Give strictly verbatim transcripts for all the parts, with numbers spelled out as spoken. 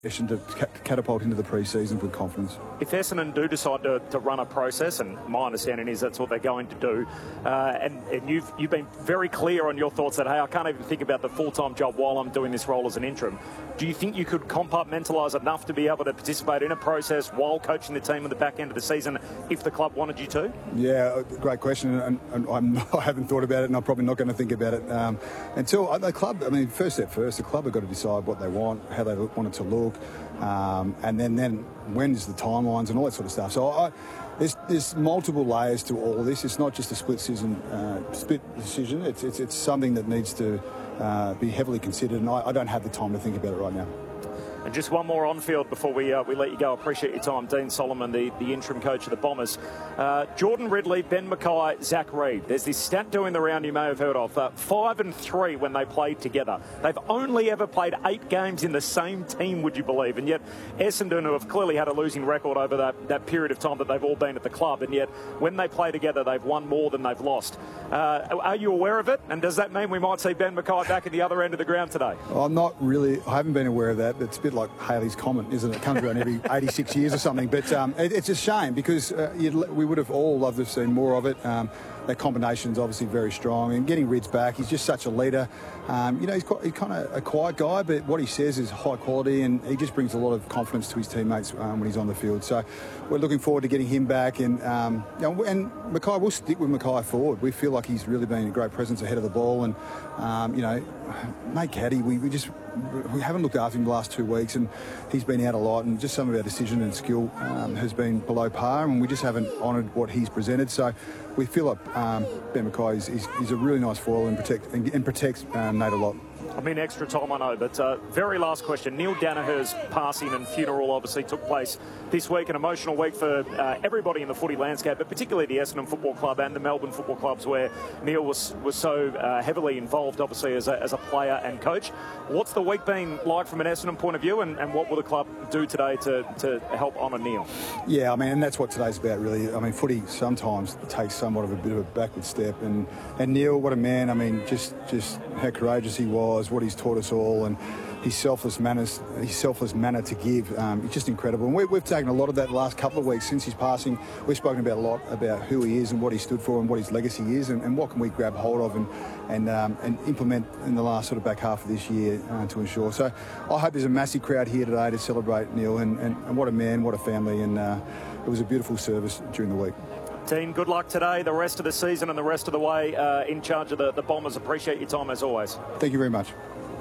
to catapult into the pre-season with confidence. If Essendon do decide to, to run a process, and my understanding is that's what they're going to do, uh, and, and you've you've been very clear on your thoughts that, hey, I can't even think about the full-time job while I'm doing this role as an interim. Do you think you could compartmentalise enough to be able to participate in a process while coaching the team at the back end of the season if the club wanted you to? Yeah, great question, and, and I'm not, I haven't thought about it, and I'm probably not going to think about it um, until the club. I mean, first step first, the club have got to decide what they want, how they want it to look. Um, and then, then when's the timelines and all that sort of stuff. So I, there's, there's multiple layers to all of this. It's not just a split season, uh, split decision. It's, it's it's something that needs to uh, be heavily considered, and I, I don't have the time to think about it right now. And just one more on-field before we uh, we let you go. I appreciate your time. Dean Solomon, the, the interim coach of the Bombers. Uh, Jordan Ridley, Ben Mackay, Zach Reid. There's this stat doing the round you may have heard of. Uh, five and three when they played together. They've only ever played eight games in the same team, would you believe? And yet Essendon, who have clearly had a losing record over that, that period of time that they've all been at the club, and yet when they play together, they've won more than they've lost. Uh, are you aware of it? And does that mean we might see Ben Mackay back at the other end of the ground today? I'm not really. I haven't been aware of that. It's a bit like Haley's Comet, isn't it? It comes around every eighty-six years or something. But um, it, it's a shame because uh, we would have all loved to have seen more of it. Um, that combination's obviously very strong, and getting Rids back, he's just such a leader. Um, you know, he's, quite, he's kind of a quiet guy, but what he says is high quality, and he just brings a lot of confidence to his teammates um, when he's on the field. So we're looking forward to getting him back, and um, you know, and Mackay, we'll stick with Mackay forward. We feel like he's really been a great presence ahead of the ball, and um, you know, mate Caddy, we, we just we haven't looked after him the last two weeks, and he's been out a lot, and just some of our decision and skill um, has been below par, and we just haven't honoured what he's presented. So we feel like um, Ben Mackay is he's, he's a really nice foil and protect and, and protects um, Nate a lot. I mean, extra time, I know, but uh, very last question. Neil Danaher's passing and funeral obviously took place this week, an emotional week for uh, everybody in the footy landscape, but particularly the Essendon Football Club and the Melbourne Football Clubs, where Neil was was so uh, heavily involved, obviously, as a, as a player and coach. What's the week been like from an Essendon point of view, and, and what will the club do today to, to help honour Neil? Yeah, I mean, and that's what today's about, really. I mean, footy sometimes takes somewhat of a bit of a backward step, and, and Neil, what a man. I mean, just, just how courageous he was, what he's taught us all, and his selfless manners, his selfless manner to give, um, it's just incredible. And we, we've taken a lot of that the last couple of weeks since his passing. We've spoken about a lot about who he is and what he stood for and what his legacy is, and, and what can we grab hold of and and um, and implement in the last sort of back half of this year uh, to ensure. So I hope there's a massive crowd here today to celebrate Neil, and, and, and what a man, what a family, and uh, it was a beautiful service during the week. Dean, good luck today, the rest of the season and the rest of the way uh, in charge of the, the Bombers. Appreciate your time as always. Thank you very much.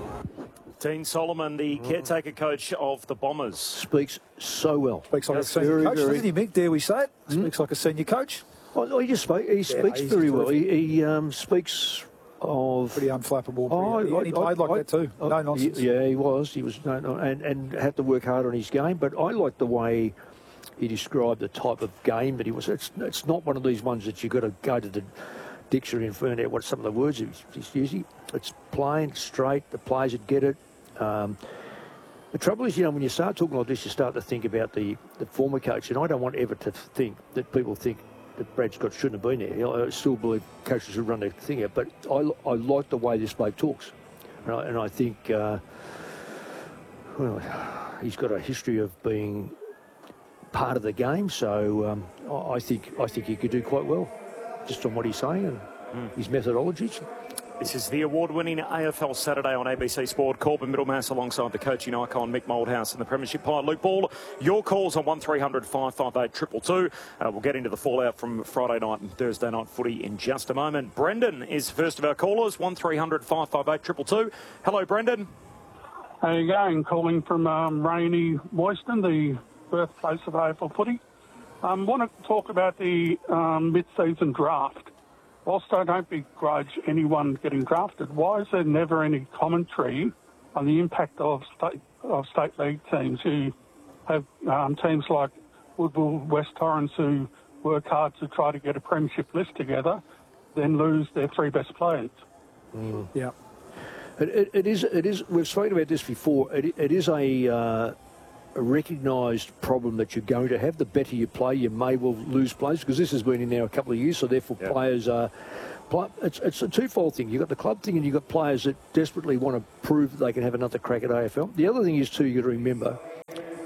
Dean Solomon, the caretaker coach of the Bombers. Speaks so well. Speaks like That's a senior very, coach, very... doesn't he, Mick? Dare we say it? Hmm? Speaks like a senior coach. Oh, he just spoke, he speaks yeah, very well. He, he um, speaks of... Pretty unflappable. Oh, pretty, I, he played I, like I, that too. I, no nonsense. Yeah, he was. He was no, no, and, and had to work hard on his game. But I like the way he described the type of game that he was. It's, it's not one of these ones that you've got to go to the dictionary and find out what some of the words he's, he's using. It's plain, straight, the players that get it. Um, the trouble is, you know, when you start talking like this, you start to think about the, the former coach, and I don't want ever to think that people think that Brad Scott shouldn't have been there. You know, I still believe coaches should run their thing out, but I, I like the way this bloke talks, and I, and I think, uh, well, he's got a history of being part of the game, so um, I think I think he could do quite well, just on what he's saying and mm. his methodologies. This is the award-winning A F L Saturday on A B C Sport. Corbin Middlemass alongside the coaching icon Mick Moldhouse and the Premiership pilot Luke Ball. Your calls on one three hundred five five eight two two two. Uh, we'll get into the fallout from Friday night and Thursday night footy in just a moment. Brendan is first of our callers, one three hundred five five eight two two two. Hello, Brendan. How you going? Calling from um, rainy Royston, the birthplace of A F L footy. I um, want to talk about the um, mid-season draft. Whilst I don't begrudge anyone getting drafted, why is there never any commentary on the impact of state of state league teams who have um, teams like Woodville, West Torrens, who work hard to try to get a premiership list together, then lose their three best players? Mm. Yeah, it, it, it is. It is. We've spoken about this before. It, it is a. Uh, a recognised problem that you're going to have. The better you play, you may well lose players, because this has been in there a couple of years, so therefore yep. players are... It's, it's a twofold thing. You've got the club thing and you've got players that desperately want to prove that they can have another crack at A F L. The other thing is, too, you've got to remember,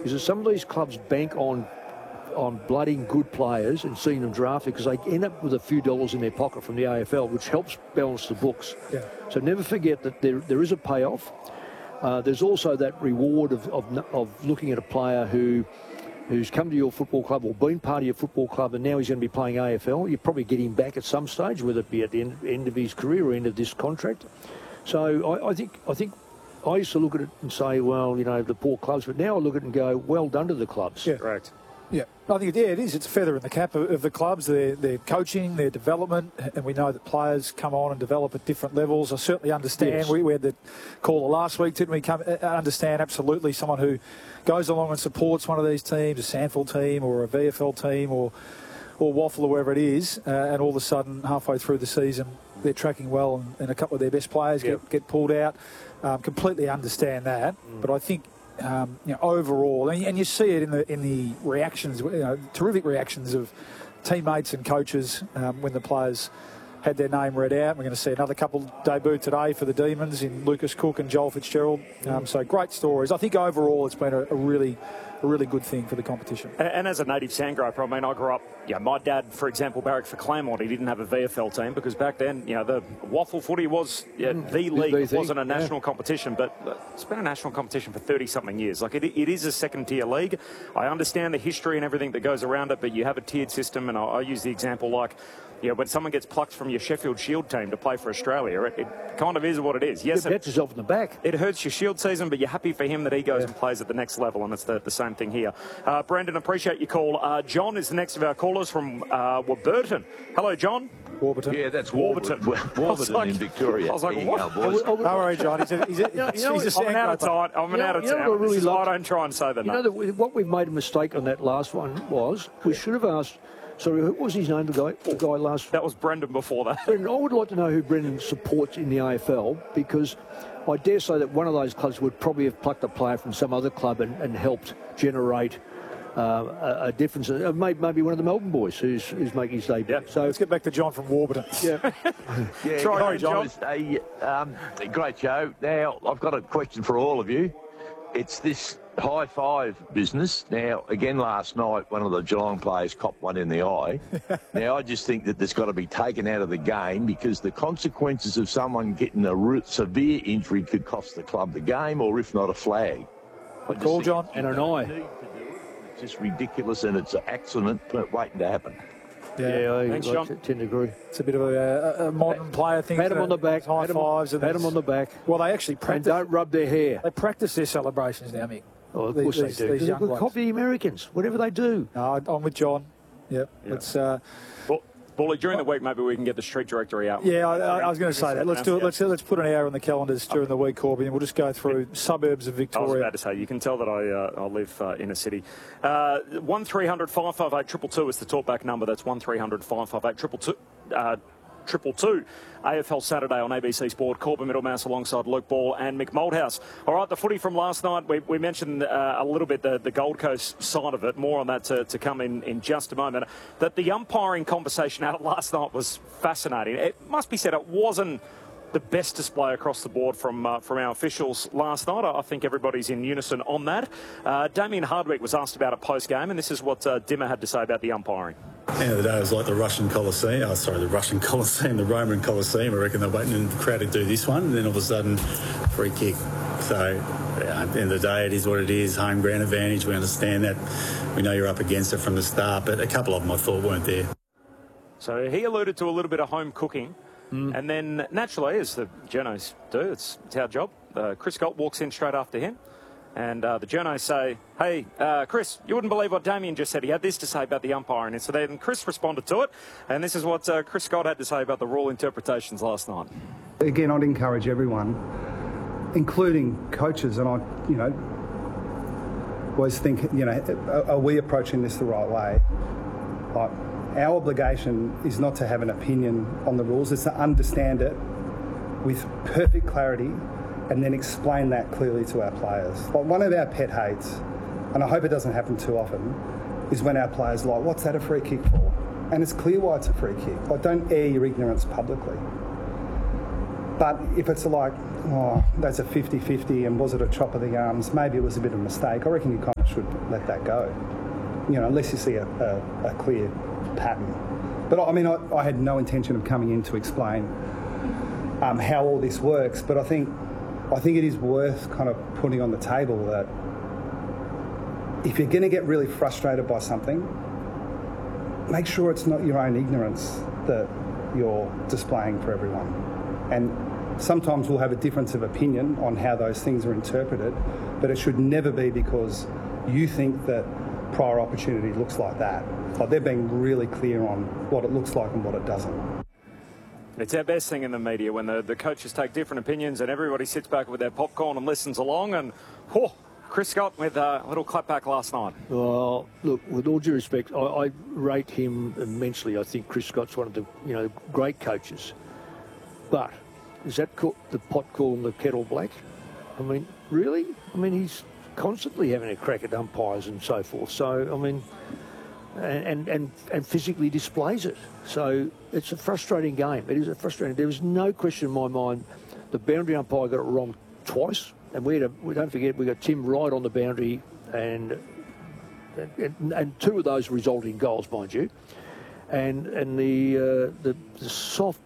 is that some of these clubs bank on on blooding good players and seeing them drafted because they end up with a few dollars in their pocket from the A F L, which helps balance the books. Yeah. So never forget that there there is a payoff. Uh, there's also that reward of, of of looking at a player who who's come to your football club or been part of your football club and now he's going to be playing A F L. You probably get him back at some stage, whether it be at the end, end of his career or end of this contract. So I, I think I think I used to look at it and say, well, you know, the poor clubs, but now I look at it and go, well done to the clubs. Yeah. Correct. Yeah, I think yeah, it is. It's a feather in the cap of, of the clubs, their, their coaching, their development, and we know that players come on and develop at different levels. I certainly understand. Yes. We, we had the caller last week, didn't we? Come uh, understand absolutely someone who goes along and supports one of these teams, a Sandford team or a V F L team or or Waffle or wherever it is, uh, and all of a sudden, halfway through the season, they're tracking well and, and a couple of their best players Yep. get, get pulled out. Um, completely understand that, mm. but I think. Um, you know, overall, and, and you see it in the in the reactions, you know, terrific reactions of teammates and coaches um, when the players had their name read out. We're going to see another couple debut today for the Demons in Lucas Cook and Joel Fitzgerald. Um, so great stories. I think overall it's been a, a really a really good thing for the competition. And, and as a native Sandgroper, I mean, I grew up, yeah, my dad, for example, barracked for Claremont. He didn't have a V F L team because back then, you know, the waffle footy was yeah, mm. the league. The it wasn't a yeah. national competition, but it's been a national competition for thirty-something years. Like, it, it is a second-tier league. I understand the history and everything that goes around it, but you have a tiered system, and I, I use the example like, you know, when someone gets plucked from your Sheffield Shield team to play for Australia, it, it kind of is what it is. Yes, you pat yourself in the back. It hurts your Shield season, but you're happy for him that he goes yeah. and plays at the next level, and it's the, the same thing here. Uh, Brendan, appreciate your call. Uh, John is the next of our callers from uh, Warburton. Hello, John. Warburton. Yeah, that's Warburton. Warburton, Warburton like, in Victoria. I was like, there what? You go, boys. Don't worry, John. He's a, he's a, you know, you know, he's a I'm an out of time. I'm an You know- out of you know town. what I really This is why I loved? don't try and say that. You know, that we- what we've made a mistake on that last one was we should have asked, sorry, who was his name, the guy, the guy last... That was Brendan before that. Brendan, I would like to know who Brendan supports in the A F L because I dare say that one of those clubs would probably have plucked a player from some other club and, and helped generate uh, a, a difference. Uh, maybe, maybe one of the Melbourne boys who's, who's making his debut. Yep. So Let's get back to John from Warburton. Yeah. Yeah, Try sorry, again, John. It's a, um, a great show. Now, I've got a question for all of you. It's this high five business. Now, again, last night, one of the Geelong players copped one in the eye. Now, I just think that that's got to be taken out of the game because the consequences of someone getting a re- severe injury could cost the club the game or, if not, a flag. Good call, John. And an eye. It's just ridiculous and it's an accident waiting to happen. Yeah, I, Thanks, I John. tend to agree. It's a bit of a, a, a modern player thing. Pat him on the back. High pat him, fives. And pat it's- him on the back. Well, they actually And practice. don't rub their hair. They practice their celebrations now, Mick. Oh, of These- course these- they do. these They're young good blokes. copy the Americans, whatever they do. No, I'm with John. Yep. Yeah. It's uh, Well, Bully, during the week, maybe we can get the street directory out. yeah. I, I was going to say that. Let's do it. Let's let's put an hour on the calendars during the week, Corby, and we'll just go through suburbs of I was Victoria. about to say, you can tell that I uh, I live uh, in a city. Uh, one three hundred five five eight two two is the talkback number. That's one three hundred five five eight two two. Uh, Triple two, A F L Saturday on A B C Sport. Corbin Middlemass alongside Luke Ball and Mick Moldhouse. All right, the footy from last night. We, we mentioned uh, a little bit the, the Gold Coast side of it. More on that to, to come in, in just a moment. That the umpiring conversation out last night was fascinating. It must be said it wasn't the best display across the board from uh, from our officials last night. I think everybody's in unison on that. Uh, Damien Hardwick was asked about it post-game, and this is what uh, Dimmer had to say about the umpiring. At the end of the day, it was like the Russian Colosseum. Oh, sorry, the Russian Colosseum, the Roman Colosseum. I reckon they're waiting in the crowd to do this one, and then all of a sudden, free kick. So, yeah, at the end of the day, it is what it is. Home ground advantage. We understand that. We know you're up against it from the start, but a couple of them I thought weren't there. So he alluded to a little bit of home cooking. Mm. And then, naturally, as the journos do, it's, it's our job, uh, Chris Galt walks in straight after him. And uh, the journos say, hey, uh, Chris, you wouldn't believe what Damien just said. He had this to say about the umpiring. And so then Chris responded to it. And this is what uh, Chris Scott had to say about the rule interpretations last night. Again, I'd encourage everyone, including coaches, and I, you know, always think, you know, are, are we approaching this the right way? Like, our obligation is not to have an opinion on the rules, it's to understand it with perfect clarity and then explain that clearly to our players. Like, one of our pet hates, and I hope it doesn't happen too often, is when our players are like, what's that a free kick for? And it's clear why it's a free kick. Like, don't air your ignorance publicly. But if it's like, oh, that's a fifty-fifty and was it a chop of the arms, maybe it was a bit of a mistake, I reckon you kind of should let that go. You know, unless you see a, a, a clear pattern. But I mean, I, I had no intention of coming in to explain um, how all this works, but I think I think it is worth kind of putting on the table that if you're going to get really frustrated by something, make sure it's not your own ignorance that you're displaying for everyone. And sometimes we'll have a difference of opinion on how those things are interpreted, but it should never be because you think that prior opportunity looks like that. Like they're being really clear on what it looks like and what it doesn't. It's our best thing in the media when the, the coaches take different opinions and everybody sits back with their popcorn and listens along. And oh, Chris Scott with a little clapback last night. Well, look, with all due respect, I, I rate him immensely. I think Chris Scott's one of the you know great coaches. But is that co- the pot calling the kettle black? I mean, really? I mean, he's constantly having a crack at umpires and so forth. So, I mean, and and and physically displays it. So it's a frustrating game. It is a frustrating. There is no question in my mind. The boundary umpire got it wrong twice, and we had a, we don't forget we got Tim Wright on the boundary, and and, and two of those resulted in goals, mind you, and and the uh, the, the soft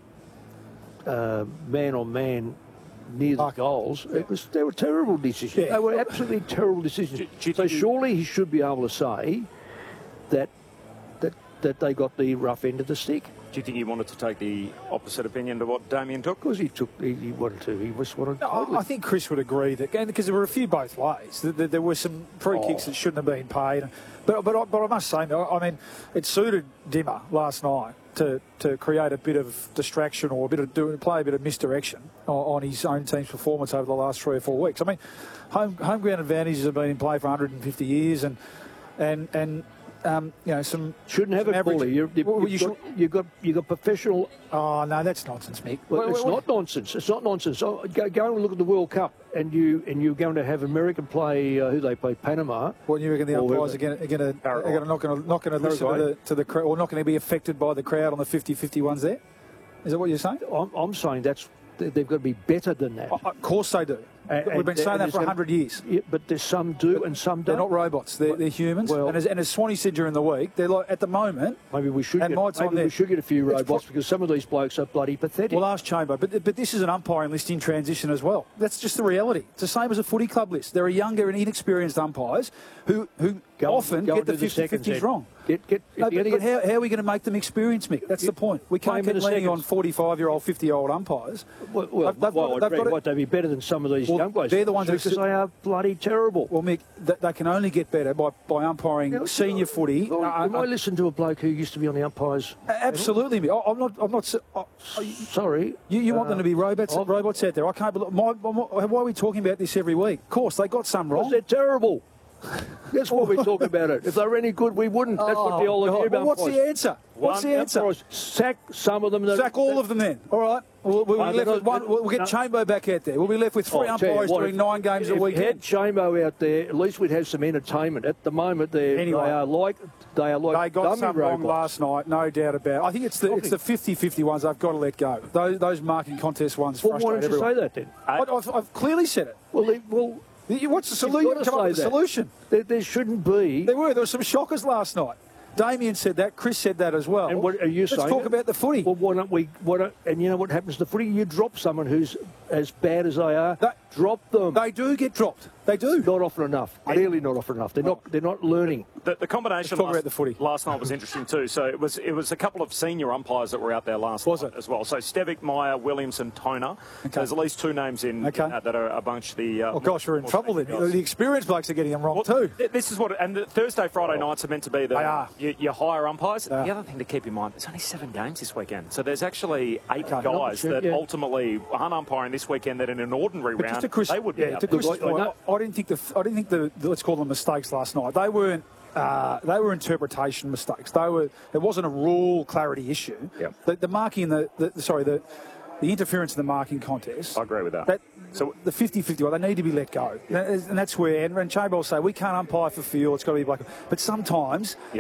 uh, man on man near the goals, it was they were terrible decisions. Yeah. They were absolutely terrible decisions. Do, do so surely he should be able to say that that that they got the rough end of the stick. Do you think he wanted to take the opposite opinion to what Damien took? Because he took, he, he wanted to. He was wanted. No, totally. I think Chris would agree that, because there were a few both ways. There, there were some free kicks oh. that shouldn't have been paid, but but I, but I must say, I mean, it suited Dimmer last night to, to create a bit of distraction or a bit of do, play a bit of misdirection on, on his own team's performance over the last three or four weeks. I mean, home home ground advantages have been in play for one hundred fifty years, and and and. Um, you know, some shouldn't have it, Paulie. You're, you've, well, you've, you got, you've got you've got professional. Oh no, that's nonsense, Mick. Well, well, it's well, not nonsense. It's not nonsense. So go, go and look at the World Cup, and you and you're going to have America play uh, who they play Panama. Well, you reckon the umpires are going to are going to not going to not going to listen to the to the crowd, or not going to be affected by the crowd on the fifty-fifty ones there? Is that what you're saying? I'm, I'm saying that's they've got to be better than that. Oh, of course they do. And, We've been saying that for one hundred years. Yeah, but there's some do but and some don't. They're not robots. They're, they're humans. Well, and, as, and as Swanee said during the week, they're like, at the moment... Maybe we should, get, maybe we should get a few robots because some of these blokes are bloody pathetic. Well, ask Chamber. But, but this is an umpiring list in transition as well. That's just the reality. It's the same as a footy club list. There are younger and inexperienced umpires who, who go, often go get the fifty-fifties wrong. Get, get, no, but, but how, how are we going to make them experienced, Mick? That's the point. We can't keep leaning on forty-five-year-old, fifty-year-old umpires. Well, well, they've, well they've got to, what, they'd be better than some of these well, young guys. They're the ones because they are bloody terrible. Well, Mick, th- they can only get better by, by umpiring yeah, senior footy. Well, uh, you might uh, listen to a bloke who used to be on the umpires. Absolutely, Mick. I, I'm not. I'm not. Uh, Sorry. You, you uh, want them to be robots? I've, robots out there? I can't believe. My, my, why are we talking about this every week? Of course, they got some wrong. Because they're terrible. That's what we talk about it. If they were any good, we wouldn't. That's oh, what the old God. Well, what's the answer? What's one, the answer? Sack some of them. That, Sack all that, of them then. All right. We'll, we'll, no, be left with one, we'll get no. Chambo back out there. We'll be left with three oh, umpires doing nine games if a week. If we had Chambo out there, at least we'd have some entertainment. At the moment, anyway, they are like they are like they got some robots. wrong last night, no doubt about it. I think it's the it's the fifty-fifty ones they've got to let go. Those those marking contest ones well, frustrate why don't you everyone. say that then? I, I've, I've clearly said it. Well, they, well. What's the solution? Come up with a solution. There, there shouldn't be. There were. There were some shockers last night. Damien said that. Chris said that as well. And what are you Let's saying? Let's talk about the footy. Well, why don't we? Why don't, and you know what happens to footy? You drop someone who's as bad as they are. That, drop them. They do get dropped. They do. Not often enough. Clearly not often enough. They're not. They're not learning. The, the combination Let's talk last, about the footy. last night was interesting too. So it was it was a couple of senior umpires that were out there last was night it? as well. So Stevic, Meyer, Williamson, Toner. Okay. There's at least two names in, okay. in that, that are amongst the. Uh, oh gosh, we're in trouble then. Guys. The experienced blokes are getting them wrong well, too. This is what and the Thursday, Friday oh. nights are meant to be the they are. Your, your higher umpires. The other thing to keep in mind, there's only seven games this weekend, so there's actually eight okay. guys sure, that yeah. ultimately aren't umpiring this weekend. That in an ordinary but round Chris, they would be. Yeah, up to there. Chris, I, I didn't think the I didn't think the, the let's call them mistakes last night. They weren't. Uh, they were interpretation mistakes. They were. It wasn't a rule clarity issue. Yep. The, the marking, the, the sorry, the the interference in the marking contest. I agree with that. that so the fifty-fifty, well, they need to be let go, and that's where. And, and Chamber will say we can't umpire for field. It's got to be black. But sometimes. Yep.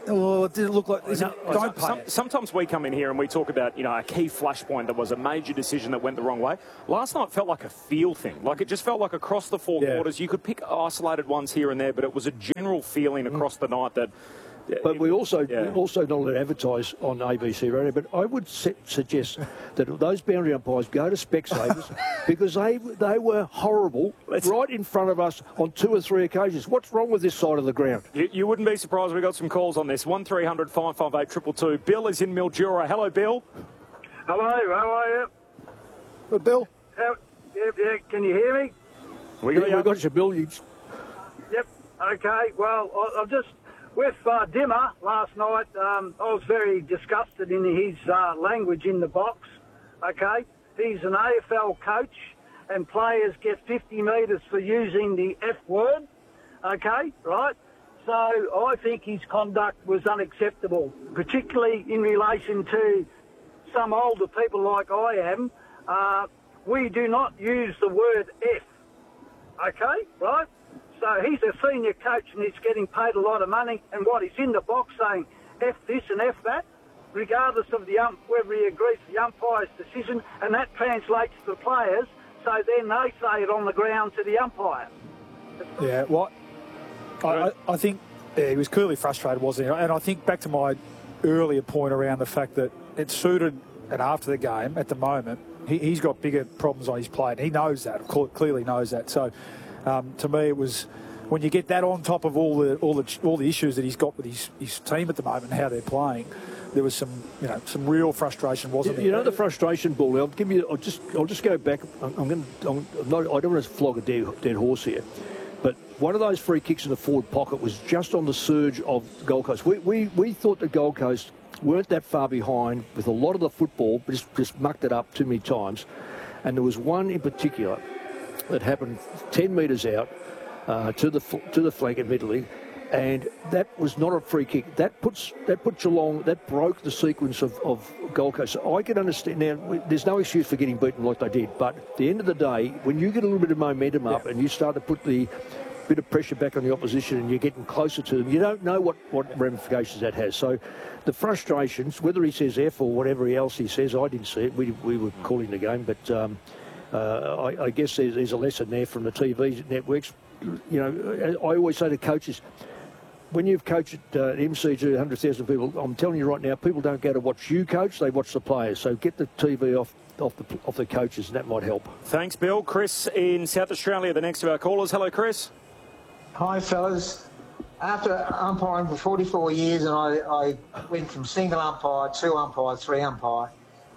oh, did it look like... Is No, it, don't pay some, it. sometimes we come in here and we talk about, you know, a key flashpoint that was a major decision that went the wrong way. Last night felt like a feel thing. Like, it just felt like across the four Yeah. quarters, you could pick isolated ones here and there, but it was a general feeling across the night that... But we also Yeah. we're also not allowed to advertise on A B C Radio. But I would su- suggest that those boundary umpires go to Specsavers because they they were horrible Let's- right in front of us on two or three occasions. What's wrong with this side of the ground? You, you wouldn't be surprised we got some calls on this. one three hundred five five eight two two two. Bill is in Mildura. Hello, Bill. Hello, how are you? But Bill, How, yeah, yeah, can you hear me? We Yeah, got we you. got your bill. You, Yep. Okay. Well, I, I've just with uh, Dimmer last night. Um, I was very disgusted in his uh, language in the box. Okay, he's an A F L coach, and players get fifty metres for using the F word. Okay, right. So I think his conduct was unacceptable, particularly in relation to some older people like I am. Uh, we do not use the word F. Okay, right? So he's a senior coach and he's getting paid a lot of money, and what, he's in the box saying F this and F that, regardless of the ump, whether he agrees to the umpire's decision, and that translates to the players, so then they say it on the ground to the umpire. yeah, what? I, I, I think yeah, he was clearly frustrated, wasn't he? And I think back to my earlier point around the fact that it suited, and after the game, at the moment, he, he's got bigger problems on his plate. And he knows that, clearly knows that. So, um, to me, it was when you get that on top of all the all the all the issues that he's got with his, his team at the moment and how they're playing, there was some you know some real frustration, wasn't there? you know the frustration, Bull. I'll give you. I'll just I'll just go back. I'm, I'm going. I'm not, I don't want to flog a dead, dead horse here, but one of those free kicks in the forward pocket was just on the surge of Gold Coast. We we, we thought the Gold Coast weren't that far behind with a lot of the football, but just, just mucked it up too many times. And there was one in particular that happened ten metres out uh, to the to the flank admittedly, and that was not a free kick. That puts that put Geelong, that broke the sequence of, of Gold Coast. So I can understand now. There's no excuse for getting beaten like they did, but at the end of the day, when you get a little bit of momentum up Yeah. and you start to put the bit of pressure back on the opposition and you're getting closer to them, you don't know what, what ramifications that has. So the frustrations, whether he says F or whatever else he says, I didn't see it. We, we were calling the game, but um, uh, I, I guess there's, there's a lesson there from the T V networks. You know, I always say to coaches, when you've coached at uh, M C G, one hundred thousand people, I'm telling you right now, people don't go to watch you coach, they watch the players. So get the T V off off the, off the coaches, and that might help. Thanks, Bill. Chris in South Australia, the next of our callers. Hello, Chris. Hi, fellas. After umpiring for forty-four years, and I, I went from single umpire, two umpire, three umpire.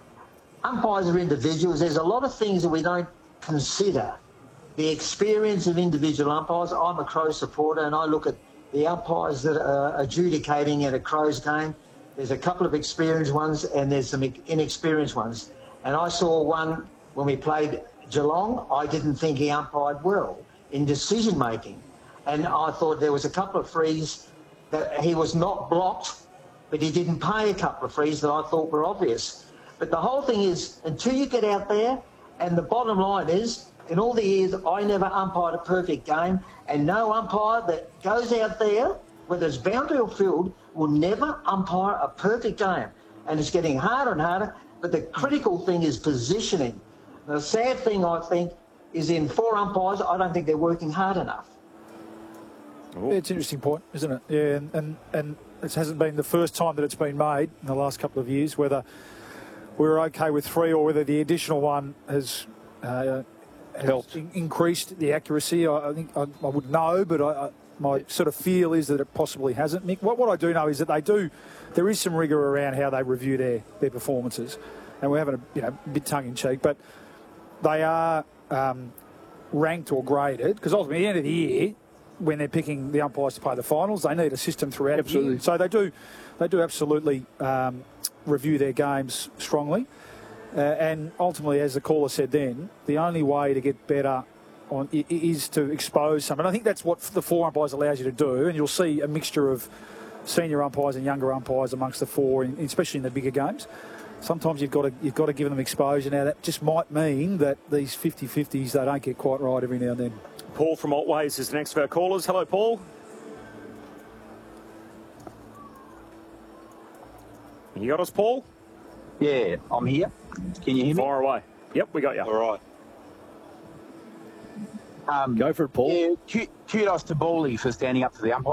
Umpires are individuals. There's a lot of things that we don't consider. The experience of individual umpires. I'm a Crow supporter, and I look at the umpires that are adjudicating at a Crows game. There's a couple of experienced ones, and there's some inexperienced ones. And I saw one when we played Geelong. I didn't think he umpired well in decision making. And I thought there was a couple of frees that he was not blocked, but he didn't pay a couple of frees that I thought were obvious. But the whole thing is, until you get out there, and the bottom line is, in all the years, I never umpired a perfect game, and no umpire that goes out there, whether it's boundary or field, will never umpire a perfect game. And it's getting harder and harder, but the critical thing is positioning. The sad thing, I think, is in four umpires, I don't think they're working hard enough. Yeah, it's an interesting point, isn't it? Yeah, and, and, and it hasn't been the first time that it's been made in the last couple of years, whether we're okay with three or whether the additional one has, uh, has helped in- increased the accuracy. I, I think I, I would know, but I, I, my sort of feel is that it possibly hasn't. Mick, what, what I do know is that they do, there is some rigour around how they review their, their performances, and we're having a you know, bit tongue-in-cheek, but they are um, ranked or graded, because ultimately at the end of the year, when they're picking the umpires to play the finals, they need a system throughout Absolutely. the year. So they do, they do absolutely um, review their games strongly. Uh, and ultimately, as the caller said then, the only way to get better on i- is to expose some. And I think that's what the four umpires allows you to do. And you'll see a mixture of senior umpires and younger umpires amongst the four, in, especially in the bigger games. Sometimes you've got to you've got to give them exposure. Now that just might mean that these fifty-fifties they don't get quite right every now and then. Paul from Otways is the next of our callers. Hello, Paul. You got us, Paul? Yeah, I'm here. Can you hear me? Fire away. Yep, we got you. All right. Um, Go for it, Paul. Yeah, kudos to Bally for standing up to the umpire.